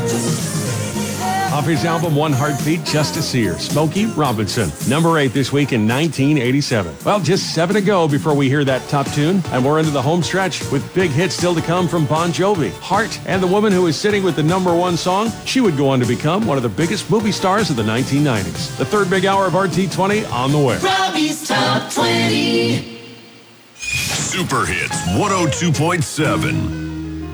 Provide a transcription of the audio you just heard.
Off his album One Heartbeat, Just a Seer, Smokey Robinson. Number 8 this week in 1987. Well, just 7 to go before we hear that top tune, and we're into the home stretch with big hits still to come from Bon Jovi. Heart, and the woman who is sitting with the number 1 song, she would go on to become one of the biggest movie stars of the 1990s. The third big hour of RT20 on the way. Robbie's Top 20. Super Hits 102.7.